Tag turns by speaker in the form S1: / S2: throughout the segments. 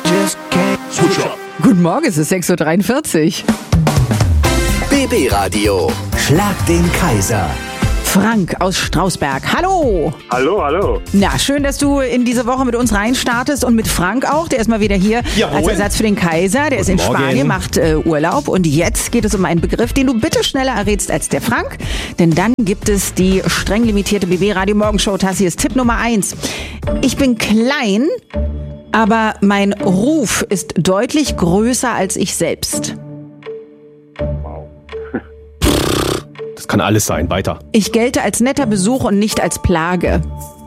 S1: Guten Morgen, es ist 6.43 Uhr.
S2: BB Radio. Schlag den Kaiser.
S1: Frank aus Strausberg. Hallo.
S3: Hallo.
S1: Na, schön, dass du in diese Woche mit uns reinstartest und mit Frank auch. Der ist mal wieder hier als Ersatz für den Kaiser. Der ist in Spanien, macht Urlaub. Und jetzt geht es um einen Begriff, den du bitte schneller errätst als der Frank. Denn dann gibt es die streng limitierte BB Radio Morgenshow. Tassi ist Tipp Nummer 1. Ich bin klein, aber mein Ruf ist deutlich größer als ich selbst.
S4: Das kann alles sein. Weiter.
S1: Ich gelte als netter Besuch und nicht als Plage.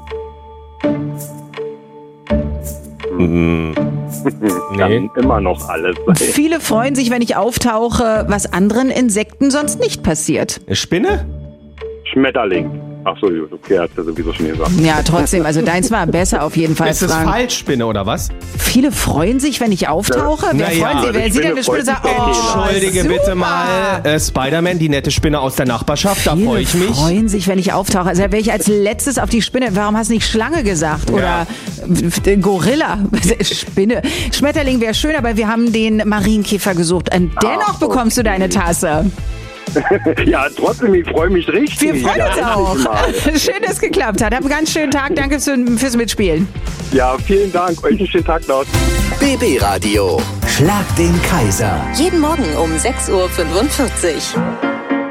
S3: Kann immer noch alles sein.
S1: Viele freuen sich, wenn ich auftauche, was anderen Insekten sonst nicht passiert.
S4: Eine Spinne?
S3: Schmetterling. Ach so, okay, hat er sowieso schon gesagt.
S1: Ja, trotzdem, also deins war besser auf jeden Fall,
S4: Ist es
S1: Frank.
S4: Falschspinne oder was?
S1: Viele freuen sich, wenn ich auftauche. Wer freut sich? Wer sieht denn eine Spinne sagt,
S4: Entschuldige
S1: super.
S4: bitte mal, Spider-Man, die nette Spinne aus der Nachbarschaft, da freue ich mich.
S1: Freuen sich, wenn ich auftauche. Also wäre ich als letztes auf die Spinne. Warum hast du nicht Schlange gesagt? Oder Gorilla? Spinne. Schmetterling wäre schön, aber wir haben den Marienkäfer gesucht. Und dennoch bekommst du deine Tasse.
S3: Ja, trotzdem, ich freue mich richtig.
S1: Wir freuen uns auch. Schön, dass es geklappt hat. Hab einen ganz schönen Tag. Danke fürs Mitspielen.
S3: Ja, vielen Dank. Euch einen schönen Tag noch.
S2: BB Radio. Schlag den Kaiser.
S5: Jeden Morgen um 6.45 Uhr.